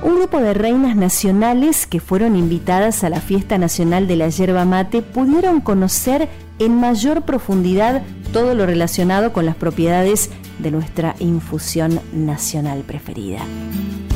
Un grupo de reinas nacionales que fueron invitadas a la Fiesta Nacional de la Yerba Mate pudieron conocer en mayor profundidad todo lo relacionado con las propiedades de nuestra infusión nacional preferida.